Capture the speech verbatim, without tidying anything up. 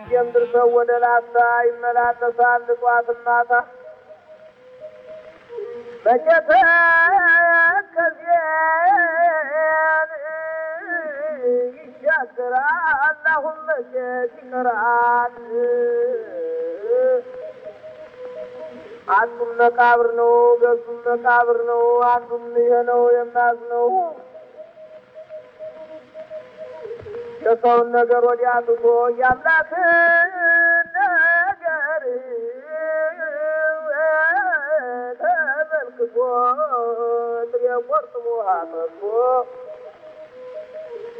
የምድርሰው ወደ ላስታ ይመላለሳል ጧት ማታ በጀተ ከዚያን ይሻገራል አሁን መቼት ይቀራል አንዱም መቃብር ነው ገዙም መቃብር ነው አንዱም ይሄ ነው የማዝነው የሰውን ነገር ወዲያ ትቶ ያምላክን ነገር ተመልክቶ ጥሬ ቆርጥሞ አጠጥቶ